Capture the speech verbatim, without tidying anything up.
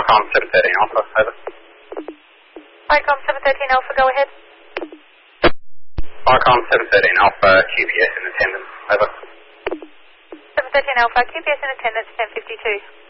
Arcom seven thirteen Alpha, over. Arcom seven thirteen Alpha, go ahead. Arcom seven thirteen Alpha, Q P S in attendance, over. seven thirteen Alpha, Q P S in attendance, ten fifty-two.